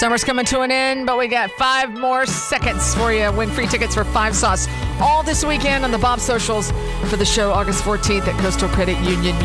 Summer's coming to an end, but we got 5 more seconds for you. Win free tickets for 5 Sauce all this weekend on the Bob Socials for the show August 14th at Coastal Credit Union.